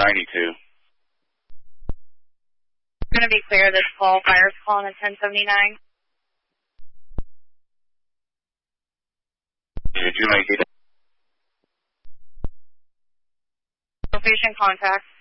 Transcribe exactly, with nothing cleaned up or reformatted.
ninety-two. It's going to be clear this call, fire's call on the ten seventy-nine. Did you make it? Location contact.